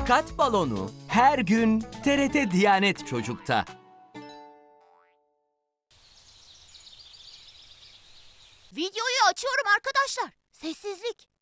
Dikkat balonu her gün TRT Diyanet Çocuk'ta. Videoyu açıyorum arkadaşlar. Sessizlik.